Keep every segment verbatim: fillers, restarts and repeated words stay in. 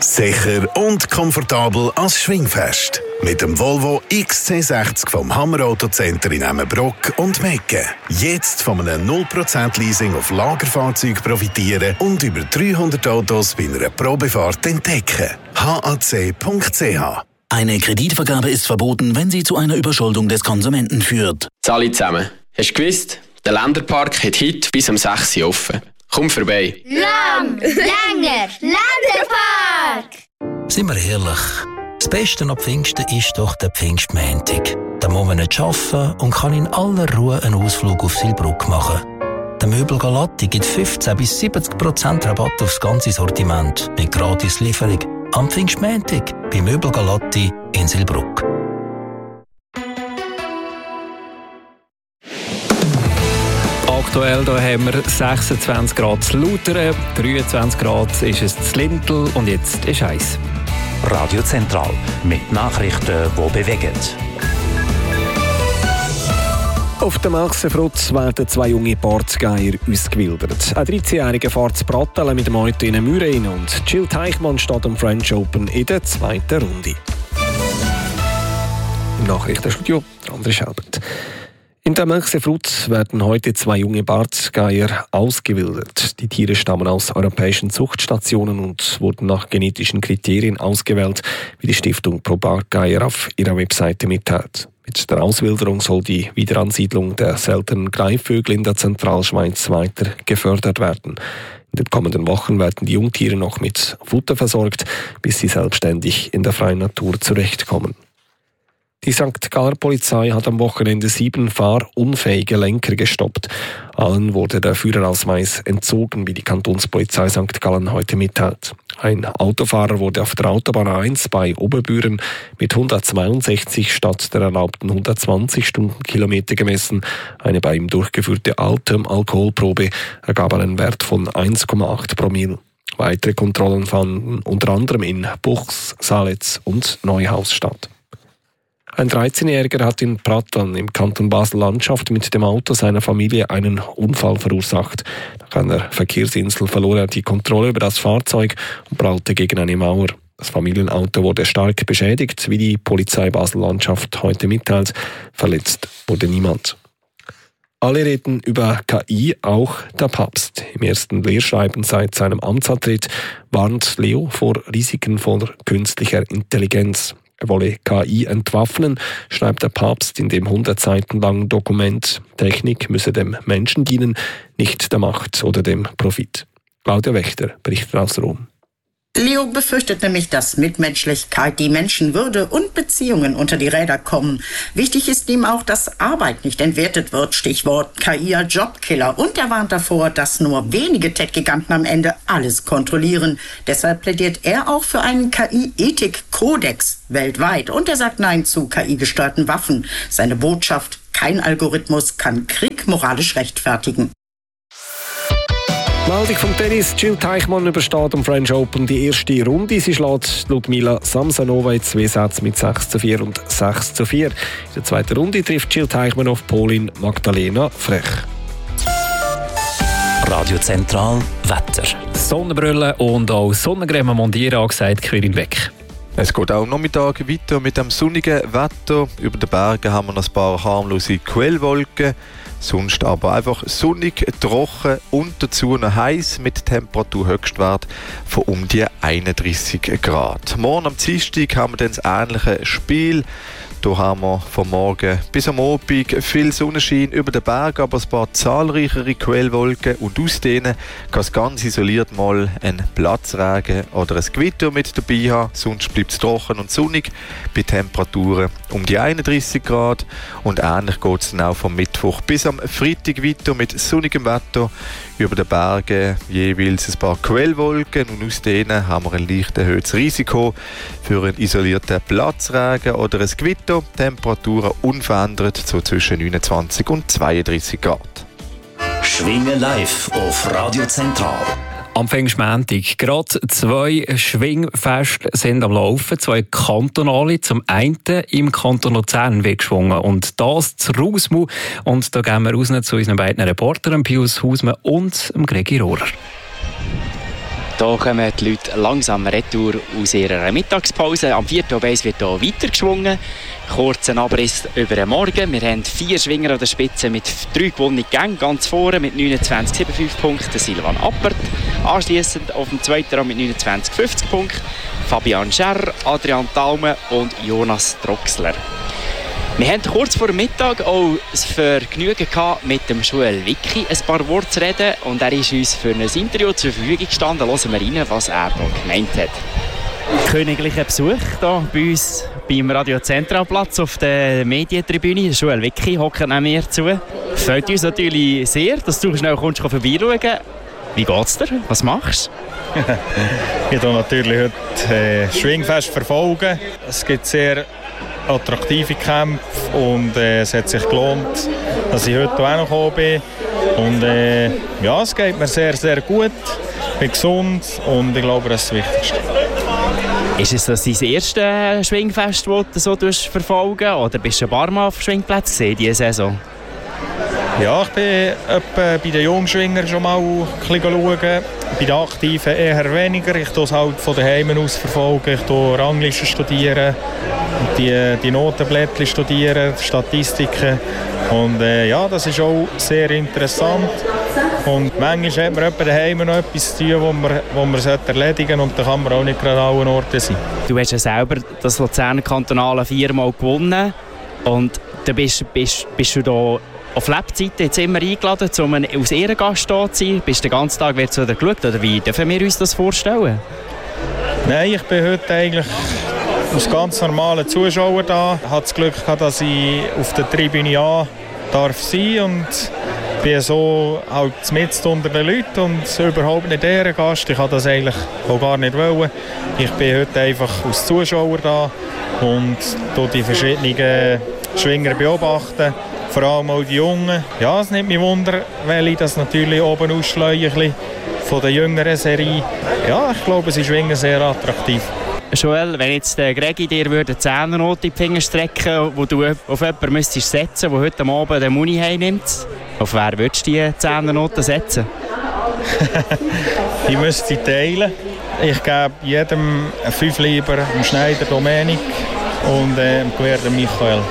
Sicher und komfortabel als Schwingfest. Mit dem Volvo X C sechzig vom Hammer Auto Center in Emmenbrock und Mecken. Jetzt von einem null Prozent Leasing auf Lagerfahrzeuge profitieren und über dreihundert Autos bei einer Probefahrt entdecken. h a c punkt c h. Eine Kreditvergabe ist verboten, wenn sie zu einer Überschuldung des Konsumenten führt. Alle zusammen. Hast du gewusst, der Länderpark hat heute bis um sechs Uhr offen. Komm vorbei. Lang, länger, Länderpark! Sind wir ehrlich, das Beste an Pfingsten ist doch der Pfingstmontag. Da muss man nicht arbeiten und kann in aller Ruhe einen Ausflug auf Silbruck machen. Der Möbel Galatti gibt fünfzehn bis siebzig Prozent Rabatt aufs ganze Sortiment mit gratis Lieferung. Am Pfingstmontag bei Möbel Galatti in Silbruck. Aktuell da haben wir sechsundzwanzig Grad zu Lautern, dreiundzwanzig Grad ist es zu Lintel und jetzt ist heiß. Radio Zentral mit Nachrichten, die bewegen. Auf dem Achsenfrutz werden zwei junge Bartgeier ausgewildert. Ein dreizehnjähriger fährt zu Brattelen mit dem Auto in eine Mühre rein und Jill Teichmann steht am French Open in der zweiten Runde. Im Nachrichtenstudio André Schelbert. In der Achsenfrutz werden heute zwei junge Bartgeier ausgewildert. Die Tiere stammen aus europäischen Zuchtstationen und wurden nach genetischen Kriterien ausgewählt, wie die Stiftung Pro Bartgeier auf ihrer Webseite mitteilt. Mit der Auswilderung soll die Wiederansiedlung der seltenen Greifvögel in der Zentralschweiz weiter gefördert werden. In den kommenden Wochen werden die Jungtiere noch mit Futter versorgt, bis sie selbstständig in der freien Natur zurechtkommen. Die Sankt Galler Polizei hat am Wochenende sieben fahrunfähige Lenker gestoppt. Allen wurde der Führerausweis entzogen, wie die Kantonspolizei Sankt Gallen heute mitteilt. Ein Autofahrer wurde auf der Autobahn eins bei Oberbüren mit hundertzweiundsechzig statt der erlaubten hundertzwanzig Stundenkilometer gemessen. Eine bei ihm durchgeführte Atem-Alkoholprobe ergab einen Wert von eins Komma acht Promille. Weitere Kontrollen fanden unter anderem in Buchs, Saletz und Neuhaus statt. Ein dreizehnjähriger hat in Pratteln im Kanton Basel-Landschaft mit dem Auto seiner Familie einen Unfall verursacht. Nach einer Verkehrsinsel verlor er die Kontrolle über das Fahrzeug und prallte gegen eine Mauer. Das Familienauto wurde stark beschädigt, wie die Polizei Basel-Landschaft heute mitteilt. Verletzt wurde niemand. Alle reden über K I, auch der Papst. Im ersten Lehrschreiben seit seinem Amtsantritt warnt Leo vor Risiken von künstlicher Intelligenz. Er wolle K I entwaffnen, schreibt der Papst in dem hundert Seiten langen Dokument. Technik müsse dem Menschen dienen, nicht der Macht oder dem Profit. Claudia Wächter berichtet aus Rom. Leo befürchtet nämlich, dass Mitmenschlichkeit, die Menschenwürde und Beziehungen unter die Räder kommen. Wichtig ist ihm auch, dass Arbeit nicht entwertet wird, Stichwort K I als Jobkiller. Und er warnt davor, dass nur wenige Tech-Giganten am Ende alles kontrollieren. Deshalb plädiert er auch für einen K I-Ethik-Kodex weltweit. Und er sagt Nein zu K I-gesteuerten Waffen. Seine Botschaft: Kein Algorithmus kann Krieg moralisch rechtfertigen. Meldung vom Tennis. Jill Teichmann übersteht am French Open die erste Runde. Sie schlägt Ludmila Samsonova in zwei Sätzen mit sechs zu vier und sechs zu vier. In der zweiten Runde trifft Jill Teichmann auf Polin Magdalena Frech. Radio Zentral Wetter. Sonnenbrille und auch Sonnencreme montieren, angesagt Quirin Beck. Es geht auch am Nachmittag weiter mit dem sonnigen Wetter. Über den Bergen haben wir noch ein paar harmlose Quellwolken. Sonst aber einfach sonnig, trocken und dazu noch heiß mit Temperaturhöchstwert von um die einunddreissig Grad. Morgen am Dienstag haben wir dann das ähnliche Spiel. Hier haben wir von morgen bis am Abend viel Sonnenschein über den Berg, aber ein paar zahlreichere Quellwolken und aus denen kann es ganz isoliert mal ein Platzregen oder ein Gewitter mit dabei haben. Sonst bleibt es trocken und sonnig bei Temperaturen um die einunddreissig Grad. Und ähnlich geht es dann auch vom Mittwoch bis am Freitag weiter mit sonnigem Wetter. Über den Bergen jeweils ein paar Quellwolken und aus denen haben wir ein leicht erhöhtes Risiko für einen isolierten Platzregen oder ein Gewitter. Temperaturen unverändert so zwischen neunundzwanzig und zweiunddreissig Grad. Schwingen live auf Radio Zentral. Am Pfingstmontag. Gerade zwei Schwingfeste sind am Laufen, zwei kantonale. Zum einen im Kanton Luzern wird geschwungen und das zu Rausmu. Und da gehen wir raus zu unseren beiden Reportern, Pius Hausmann und Gregi Rohrer. Hier kommen die Leute langsam retour aus ihrer Mittagspause. Am vierten Obeis wird hier weitergeschwungen. Kurzen Abriss über den Morgen. Wir haben vier Schwinger an der Spitze mit drei gewonnenen Gängen. Ganz vorne mit neunundzwanzig Komma fünfundsiebzig Punkten Silvan Appert. Anschliessend auf dem zweiten Rang mit neunundzwanzig Komma fünfzig Punkten Fabian Scherr, Adrian Thalme und Jonas Troxler. Wir hatten kurz vor Mittag auch das Vergnügen gehabt, mit dem Joel Wicki ein paar Worte zu reden. Und er ist uns für ein Interview zur Verfügung gestanden. Hören wir rein, was er da gemeint hat. Königlicher Besuch hier bei uns beim Radio Zentralplatz auf der Medientribüne. Joel Wicki hockt neben mir zu. Freut uns natürlich sehr, dass du schnell kommst vorbeischauen. Wie geht's dir? Was machst du? Ich verfolge natürlich heute äh, Schwingfest verfolgen. Es gibt sehr attraktive Kämpfe und äh, es hat sich gelohnt, dass ich heute auch noch gekommen bin. Und äh, ja, es geht mir sehr, sehr gut. Ich bin gesund und ich glaube, das ist das Wichtigste. Ist es das dein erstes Schwingfest, das du so verfolgen oder bist du ein paar Mal auf Schwingplätzen gesehen diese Saison? Ja, ich bin etwa bei den Jungschwingern schon mal ein bisschen schauen. Bei den Aktiven eher weniger. Ich tue es halt von daheim aus verfolgen. Ich tue Ranglisten studieren, die, die Notenblättchen studieren, Statistiken. Und äh, ja, das ist auch sehr interessant. Und manchmal hat man etwa daheim noch etwas zu tun, das man, wo man erledigen sollte. Und da kann man auch nicht gerade an allen Orten sein. Du hast ja selber das Luzerner Kantonale viermal gewonnen. Und da bist, bist, bist du da auf Lebzeiten jetzt immer eingeladen, um als Ehrengast da zu sein. Bist du den ganzen Tag wieder geschaut? Oder wie dürfen wir uns das vorstellen? Nein, ich bin heute eigentlich als ganz normaler Zuschauer da. Ich hatte das Glück gehabt, dass ich auf der Tribüne A darf sein und bin so halt mitten unter den Leuten und überhaupt nicht Ehrengast. Ich wollte das eigentlich auch gar nicht wollen. Ich bin heute einfach als Zuschauer da und die verschiedenen Schwinger beobachten. Vor allem auch die Jungen. Ja, es nimmt mich Wunder, welche das natürlich oben ausschleuen von der jüngeren Serie. Ja, ich glaube, sie schwingen sehr attraktiv. Joel, wenn jetzt der Gregi dir eine Zehnernote in die Finger strecken, wo du auf jemanden müsstest setzen, der heute Abend den Muni heimnimmt, auf wer würdest du die Zehnernote setzen? Ich müsste sie teilen. Ich gebe jedem fünf lieber dem Schneider Domenik und äh, dem Gewehr Michael.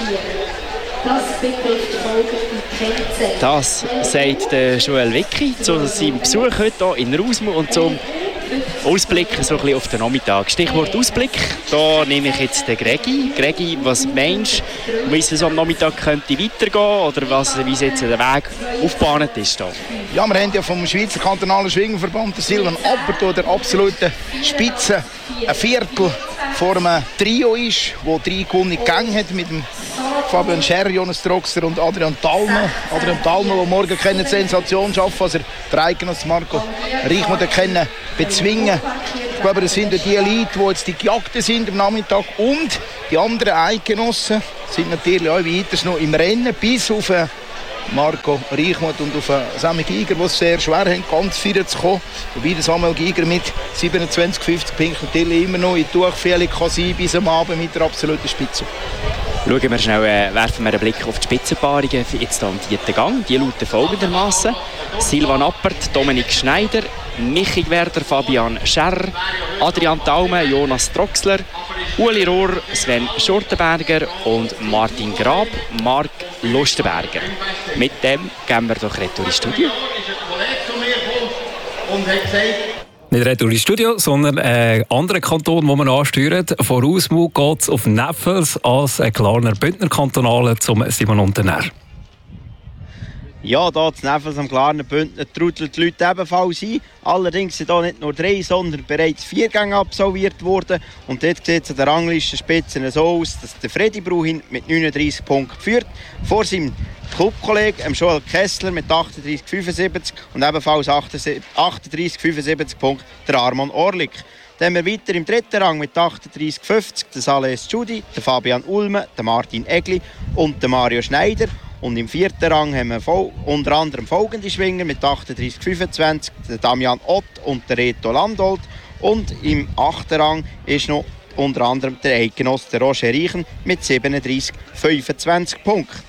Das sagt der Joel Wicki zu seinem Besuch heute hier in Rausmu und zum Ausblick so ein bisschen auf den Nachmittag. Stichwort Ausblick, da nehme ich jetzt den Gregi. Gregi, was meinst du, wie es so am Nachmittag könnte weitergehen oder was, wie jetzt der Weg aufgebahnt ist? Da? Ja, wir haben ja vom Schweizer Kantonalen Schwingerverband, der Silvan Appert, der absolute Spitze, ein Viertel vor einem Trio ist, das drei gewonnene Gänge hat mit dem Fabian Scherr, Jonas Troxler und Adrian Thalme. Adrian Thalme, der morgen eine Sensation schaffen kann, also der Eidgenosse Marco Reichmuth können bezwingen. Ich glaube, das sind die Leute, die jetzt die Gejagten sind am Nachmittag und die anderen Eidgenossen sind natürlich auch weiter noch im Rennen bis auf Marco Reichmuth und auf Samuel Giger, die es sehr schwer haben, ganz viel zu kommen. Wobei der Samuel Giger mit siebenundzwanzig fünfzig Punkten natürlich immer noch in Durchfälle kann sein bis am Abend mit der absoluten Spitze. Schauen wir schnell, äh, werfen wir einen Blick auf die Spitzenpaarungen jetzt hier am vierten Gang. Die lauten folgendermaßen: Silvan Appert, Dominik Schneider, Michi Werder, Fabian Scherr, Adrian Thalme, Jonas Troxler, Uli Rohr, Sven Schurtenberger und Martin Grab, Marc Lustenberger. Mit dem gehen wir doch retour ins Studio. Nicht retour ins Studio, sondern ein anderer Kanton, den man ansteuert. Von Rausmu geht es auf Neffels als ein kleiner Bündner Kantonale zum Simon Unternär. Ja, hier zu Neffels am Glarner Bündner trudeln die Leute ebenfalls ein. Allerdings sind hier nicht nur drei, sondern bereits vier Gänge absolviert worden. Und dort sieht es an der Ranglistenspitze so aus, dass der Freddy Bruhin mit neununddreissig Punkten führt. Vor seinem Clubkollegen Joel Kessler mit achtunddreissig fünfundsiebzig und ebenfalls achtunddreissig fünfundsiebzig Punkten der Armon Orlik. Dann haben wir weiter im dritten Rang mit achtunddreissig fünfzig der Saleh Studi, der Fabian Ulme, der Martin Egli und der Mario Schneider. Und im vierten Rang haben wir unter anderem folgende Schwinger mit achtunddreissig fünfundzwanzig, der Damian Ott und der Reto Landolt. Und im achten Rang ist noch unter anderem der Eidgenosse der Roger Reichen mit siebenunddreissig fünfundzwanzig Punkten.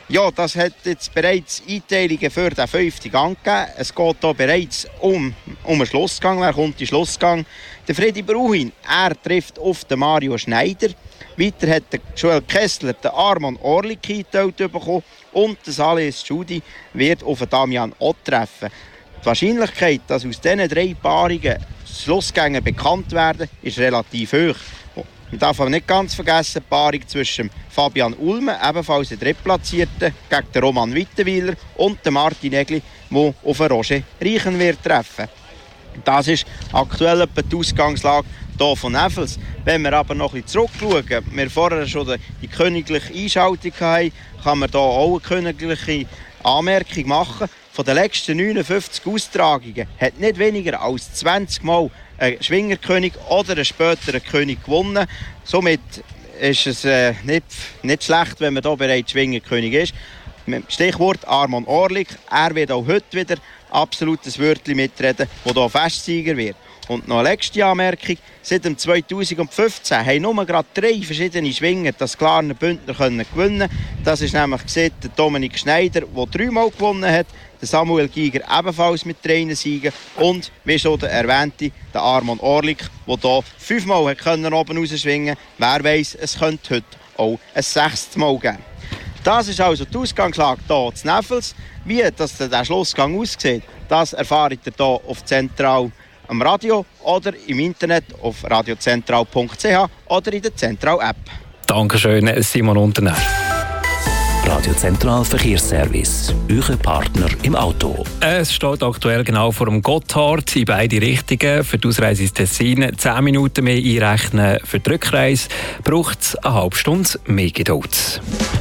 Ja, das hat jetzt bereits Einteilungen für den fünften Gang gegeben. Es geht hier bereits um, um einen Schlussgang. Wer kommt in den Schlussgang? Der Freddy Bruhin, er trifft auf den Mario Schneider. Weiter hat der Joel Kessler den Arman Orlik eingeteilt bekommen und der Salih Schudi wird auf den Damian Ott treffen. Die Wahrscheinlichkeit, dass aus diesen drei Paarungen Schlussgänger bekannt werden, ist relativ hoch. Man darf aber nicht ganz vergessen, die Paarung zwischen Fabian Ulme, ebenfalls der Drittplatzierte, gegen den Roman Wittenweiler und den Martin Egli, der auf den Roger Reichen wird treffen. Das ist aktuell etwa die Ausgangslage hier von Neffels. Wenn wir aber noch ein bisschen zurückschauen, wir vorher schon die königliche Einschaltung hatten, kann man hier auch eine königliche Anmerkung machen. Von den letzten neunundfünfzig Austragungen hat nicht weniger als zwanzig Mal ein Schwingerkönig oder ein späterer König gewonnen. Somit ist es äh, nicht, nicht schlecht, wenn man hier bereits Schwingerkönig ist. Stichwort Arman Orlik. Er wird auch heute wieder absolutes Wörtchen mitreden, wo hier Festsieger wird. Und noch eine letzte Anmerkung. Seit dem zweitausendfünfzehn haben nur gerade drei verschiedene Schwinger das Glarner Bündner gewinnen können. Das ist nämlich der Dominik Schneider, der dreimal gewonnen hat, der Samuel Giger ebenfalls mit drei Siegen und, wie schon der erwähnte, der Arman Orlik, der hier fünfmal können oben rausschwingen konnte. Wer weiss, es könnte heute auch ein sechstes Mal geben. Das ist also die Ausgangslage hier zu Neffels. Wie das der Schlussgang aussieht, das erfahrt ihr hier auf Zentral am Radio oder im Internet auf radiozentral punkt c h oder in der Zentral-App. Dankeschön, Simon Unternehmer. Radio Zentral Verkehrsservice, euer Partner im Auto. Es steht aktuell genau vor dem Gotthard in beide Richtungen. Für die Ausreise ins Tessin zehn Minuten mehr einrechnen. Für die Rückreise braucht es eine halbe Stunde mehr Geduld.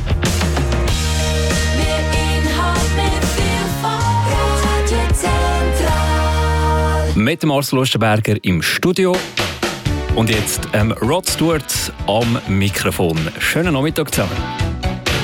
Mit dem Marcel Osterberger im Studio. Und jetzt ähm, Rod Stewart am Mikrofon. Schönen Nachmittag zusammen.